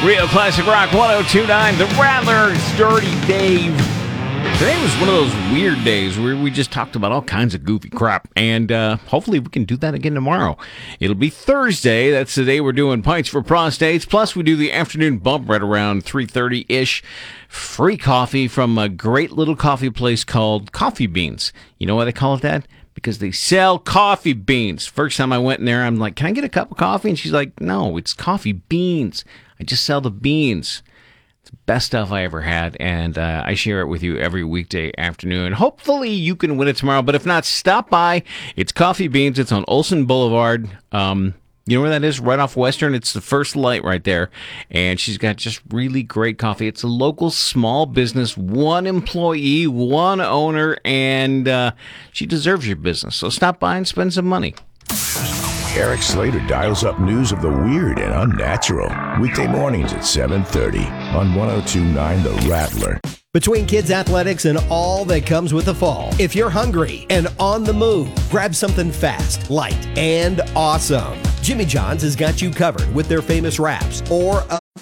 Real Classic Rock 102.9, The Rattlers, Dirty Dave. Today was one of those weird days where we just talked about all kinds of goofy crap, and hopefully we can do that again tomorrow. It'll be Thursday. That's the day we're doing Pints for Prostates. Plus, we do the afternoon bump right around 3:30-ish. Free coffee from a great little coffee place called Coffee Beans. You know why they call it that? Because they sell coffee beans. First time I went in there, I'm like, can I get a cup of coffee? And she's like, no, it's coffee beans. I just sell the beans. It's the best stuff I ever had, and I share it with you every weekday afternoon. Hopefully you can win it tomorrow, but if not, stop by. It's Coffee Beans. It's on Olson Boulevard. You know where that is? Right off Western. It's the first light right there, and she's got just really great coffee. It's a local small business, one employee, one owner, and she deserves your business. So stop by and spend some money. Eric Slater dials up news of the weird and unnatural. Weekday mornings at 7:30 on 102.9 The Rattler. Between kids' athletics and all that comes with the fall, if you're hungry and on the move, grab something fast, light, and awesome. Jimmy John's has got you covered with their famous wraps or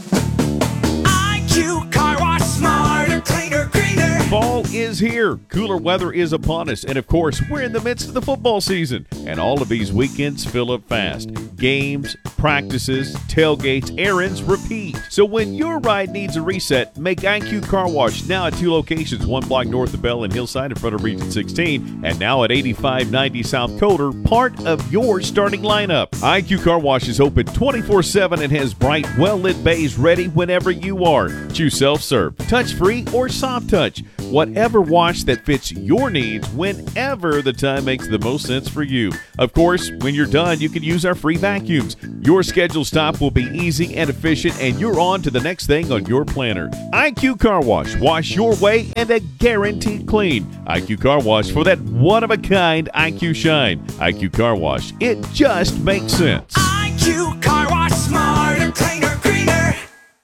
IQ Car Wash, smarter, cleaner, greener. Fall is here. Cooler weather is upon us. And of course, we're in the midst of the football season. And all of these weekends fill up fast. Games, practices, tailgates, errands, repeat. So when your ride needs a reset, make IQ Car Wash now at 2 locations, 1 block north of Bell and Hillside in front of Region 16, and now at 8590 South Coder, part of your starting lineup. IQ Car Wash is open 24/7 and has bright, well-lit bays ready whenever you are. Choose self-serve, touch-free, or soft touch. Whatever wash that fits your needs whenever the time makes the most sense for you. Of course, when you're done, you can use our free vacuums. Your scheduled stop will be easy and efficient, and you're on to the next thing on your planner. IQ Car Wash. Wash your way and a guaranteed clean. IQ Car Wash for that one-of-a-kind IQ shine. IQ Car Wash. It just makes sense. IQ Car Wash, smarter, cleaner, greener.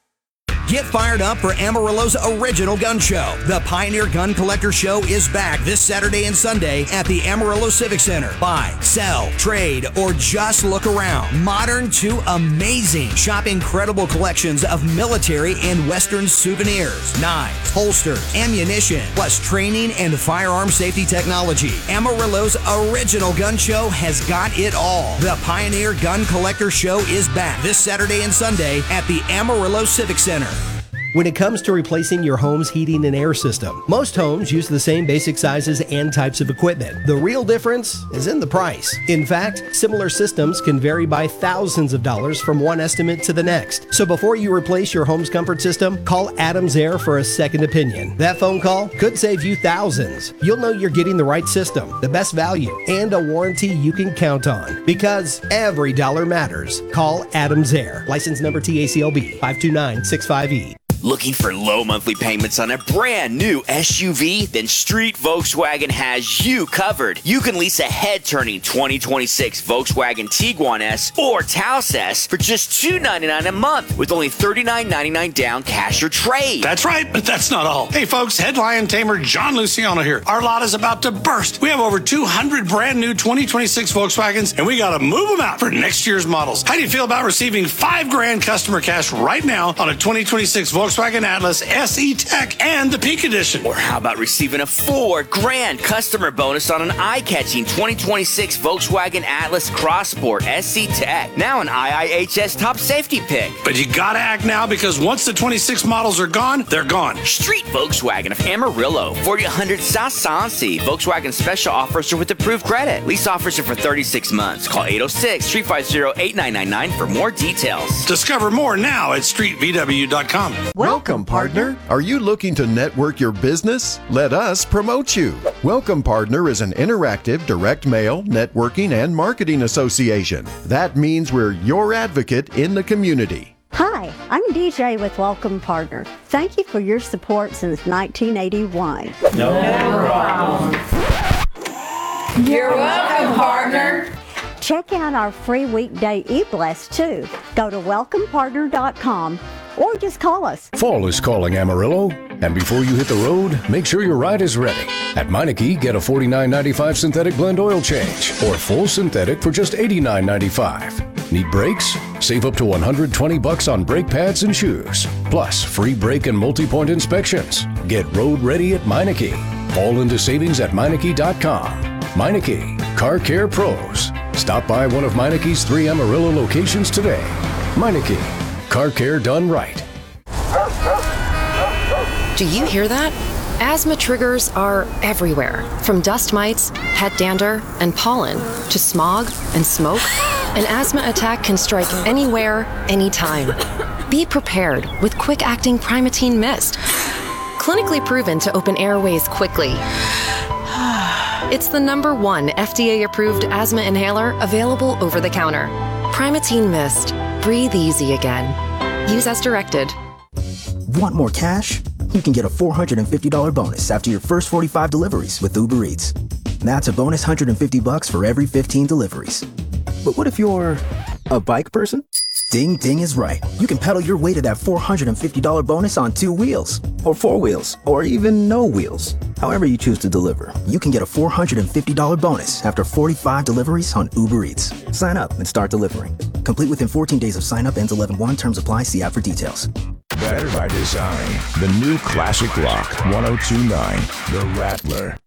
Get fired up for Amarillo's original gun show. The Pioneer Gun Collector Show is back this Saturday and Sunday at the Amarillo Civic Center. Buy, sell, trade, or just look around. Modern to amazing. Shop incredible collections of military and Western souvenirs, knives, holsters, ammunition, plus training and firearm safety technology. Amarillo's original gun show has got it all. The Pioneer Gun Collector Show is back this Saturday and Sunday at the Amarillo Civic Center. When it comes to replacing your home's heating and air system, most homes use the same basic sizes and types of equipment. The real difference is in the price. In fact, similar systems can vary by thousands of dollars from one estimate to the next. So before you replace your home's comfort system, call Adams Air for a second opinion. That phone call could save you thousands. You'll know you're getting the right system, the best value, and a warranty you can count on. Because every dollar matters. Call Adams Air. License number TACLB 52965E. Looking for low monthly payments on a brand new SUV? Then Street Volkswagen has you covered. You can lease a head-turning 2026 Volkswagen Tiguan S or Taos S for just $299 a month with only $39.99 down cash or trade. That's right, but that's not all. Hey folks, head lion tamer John Luciano here. Our lot is about to burst. We have over 200 brand new 2026 Volkswagens, and we got to move them out for next year's models. How do you feel about receiving $5,000 customer cash right now on a 2026 Volkswagen Atlas SE Tech and the Peak Edition? Or how about receiving a $4,000 customer bonus on an eye-catching 2026 Volkswagen Atlas Crossport SE Tech, now an IIHS top safety pick. But you gotta act now, because once the 26 models are gone, they're gone. Street Volkswagen of Amarillo, 4000 South Sonsi. Volkswagen special offers are with approved credit. Lease offers are for 36 months. Call 806-350-8999 for more details. Discover more now at streetvw.com. Welcome, partner. Are you looking to network your business? Let us promote you. Welcome Partner is an interactive direct mail, networking, and marketing association. That means we're your advocate in the community. Hi, I'm DJ with Welcome Partner. Thank you for your support since 1981. No problem. You're welcome, partner. Check out our free weekday e-blast too. Go to welcomepartner.com or just call us. Fall is calling Amarillo, and before you hit the road, make sure your ride is ready. At Meineke, get a $49.95 synthetic blend oil change or full synthetic for just $89.95. Need brakes? Save up to $120 on brake pads and shoes. Plus, free brake and multi-point inspections. Get road ready at Meineke. All into savings at Meineke.com. Meineke, Car Care Pros. Stop by one of Meineke's 3 Amarillo locations today. Meineke, car care done right. Do you hear that? Asthma triggers are everywhere, from dust mites, pet dander, and pollen, to smog and smoke. An asthma attack can strike anywhere, anytime. Be prepared with quick-acting Primatene Mist. Clinically proven to open airways quickly. It's the #1 FDA-approved asthma inhaler available over the counter. Primatene Mist. Breathe easy again. Use as directed. Want more cash? You can get a $450 bonus after your first 45 deliveries with Uber Eats. That's a bonus $150 for every 15 deliveries. But what if you're a bike person? Ding Ding is right. You can pedal your way to that $450 bonus on 2 wheels, or 4 wheels, or even no wheels. However you choose to deliver, you can get a $450 bonus after 45 deliveries on Uber Eats. Sign up and start delivering. Complete within 14 days of sign up. Ends 11/1. Terms apply. See app for details. Better by design. The new classic rock 1029, The Rattler.